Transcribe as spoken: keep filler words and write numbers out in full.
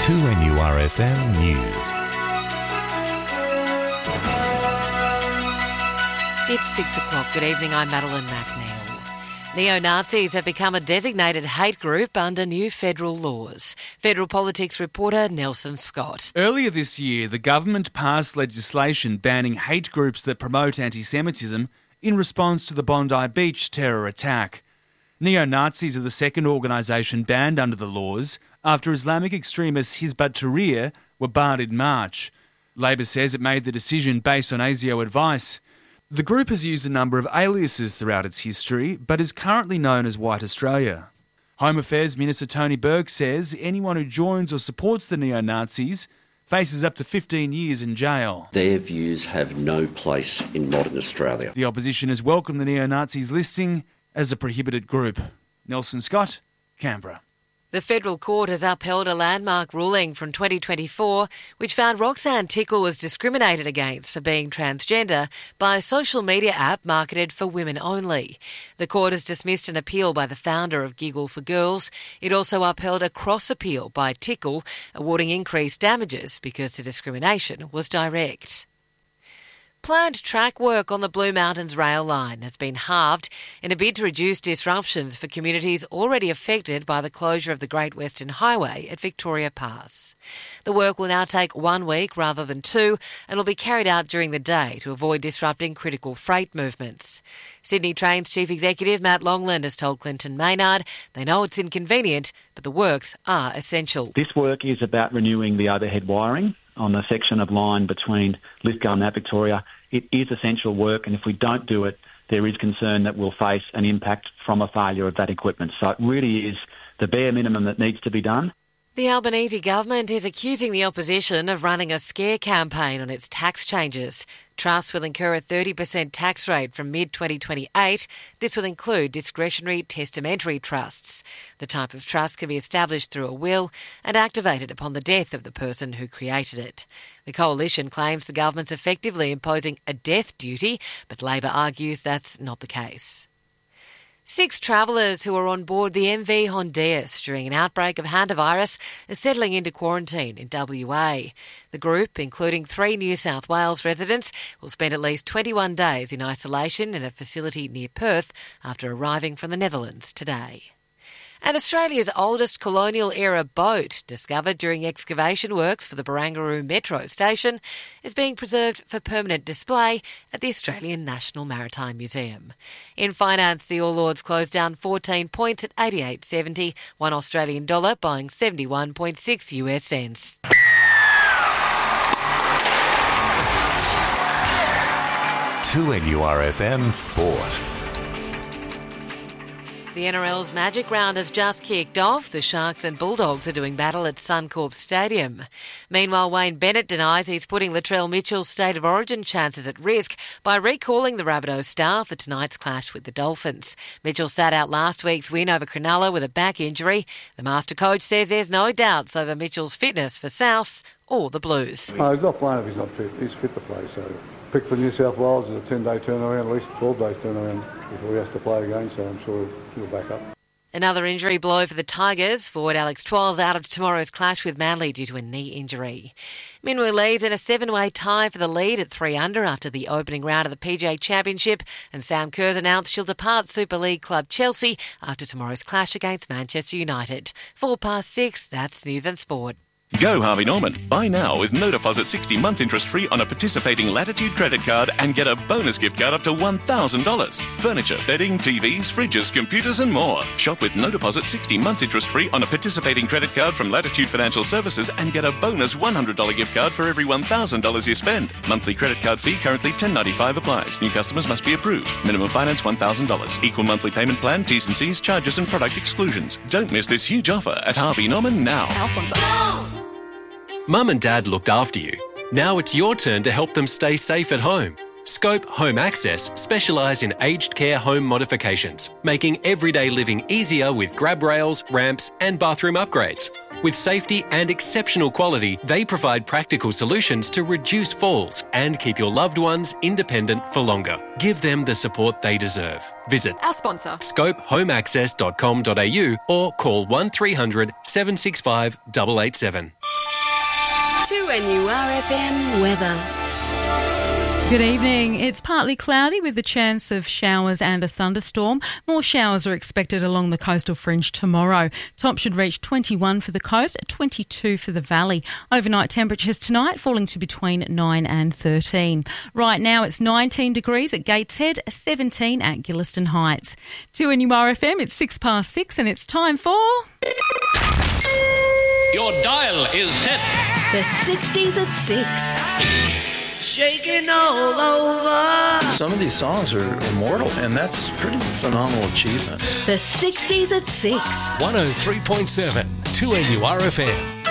two N U R F M News. It's six o'clock. Good evening, I'm Madeline McNeil. Neo-Nazis have become a designated hate group under new federal laws. Federal politics reporter Nelson Scott. Earlier this year, the government passed legislation banning hate groups that promote anti-Semitism in response to the Bondi Beach terror attack. Neo-Nazis are the second organisation banned under the laws after Islamic extremists Hizb ut-Tahrir were barred in March. Labor says it made the decision based on ASIO advice. The group has used a number of aliases throughout its history, but is currently known as White Australia. Home Affairs Minister Tony Burke says anyone who joins or supports the neo-Nazis faces up to fifteen years in jail. Their views have no place in modern Australia. The opposition has welcomed the neo-Nazis listing as a prohibited group. Nelson Scott, Canberra. The federal court has upheld a landmark ruling from twenty twenty-four which found Roxanne Tickle was discriminated against for being transgender by a social media app marketed for women only. The court has dismissed an appeal by the founder of Giggle for Girls. It also upheld a cross appeal by Tickle, awarding increased damages because the discrimination was direct. Planned track work on the Blue Mountains rail line has been halved in a bid to reduce disruptions for communities already affected by the closure of the Great Western Highway at Victoria Pass. The work will now take one week rather than two and will be carried out during the day to avoid disrupting critical freight movements. Sydney Trains Chief Executive Matt Longland has told Clinton Maynard they know it's inconvenient, but the works are essential. This work is about renewing the overhead wiring on the section of line between Lithgow and Mount Victoria. It is essential work, and if we don't do it, there is concern that we'll face an impact from a failure of that equipment. So it really is the bare minimum that needs to be done. The Albanese government is accusing the opposition of running a scare campaign on its tax changes. Trusts will incur a thirty percent tax rate from mid twenty twenty-eight. This will include discretionary testamentary trusts. The type of trust can be established through a will and activated upon the death of the person who created it. The coalition claims the government's effectively imposing a death duty, but Labor argues that's not the case. Six travellers who were on board the M V Hondias during an outbreak of hantavirus are settling into quarantine in W A. The group, including three New South Wales residents, will spend at least twenty-one days in isolation in a facility near Perth after arriving from the Netherlands today. And Australia's oldest colonial-era boat, discovered during excavation works for the Barangaroo Metro station, is being preserved for permanent display at the Australian National Maritime Museum. In finance, the All Ords closed down fourteen points at eighty-eight seventy, one Australian dollar buying seventy-one point six US cents. two N U R F M Sport. The N R L's Magic Round has just kicked off. The Sharks and Bulldogs are doing battle at Suncorp Stadium. Meanwhile, Wayne Bennett denies he's putting Latrell Mitchell's State of Origin chances at risk by recalling the Rabbitohs star for tonight's clash with the Dolphins. Mitchell sat out last week's win over Cronulla with a back injury. The Master Coach says there's no doubts over Mitchell's fitness for Souths or the Blues. No, he's not playing if he's not fit. He's fit to play, so... Pick for New South Wales is a ten-day turnaround, at least twelve days turnaround before he has to play again, so I'm sure he'll back up. Another injury blow for the Tigers. Forward Alex Twal's out of tomorrow's clash with Manly due to a knee injury. Minwoo leads in a seven-way tie for the lead at three under after the opening round of the P G A Championship, and Sam Kerr's announced she'll depart Super League club Chelsea after tomorrow's clash against Manchester United. Four past six, that's News and Sport. Go Harvey Norman. Buy now with no deposit sixty months interest free on a participating Latitude credit card and get a bonus gift card up to one thousand dollars. Furniture, bedding, T Vs, fridges, computers and more. Shop with no deposit sixty months interest free on a participating credit card from Latitude Financial Services and get a bonus one hundred dollars gift card for every one thousand dollars you spend. Monthly credit card fee currently ten dollars ninety-five applies. New customers must be approved. Minimum finance one thousand dollars. Equal monthly payment plan, T's and C's, charges and product exclusions. Don't miss this huge offer at Harvey Norman now. Mum and Dad looked after you. Now it's your turn to help them stay safe at home. Scope Home Access specialise in aged care home modifications, making everyday living easier with grab rails, ramps and bathroom upgrades. With safety and exceptional quality, they provide practical solutions to reduce falls and keep your loved ones independent for longer. Give them the support they deserve. Visit our sponsor, scope home access dot com dot a u or call one three hundred seven six five eight eight seven. two N U R F M weather. Good evening. It's partly cloudy with the chance of showers and a thunderstorm. More showers are expected along the coastal fringe tomorrow. Top should reach twenty-one for the coast, twenty-two for the valley. Overnight temperatures tonight falling to between nine and thirteen. Right now it's nineteen degrees at Gateshead, seventeen at Gilliston Heights. two N U R F M, it's six past six and it's time for... Your dial is set. The sixties at six. Shaking all over. Some of these songs are immortal, and that's pretty phenomenal achievement. The sixties at six. one oh three point seven, two N U R F M.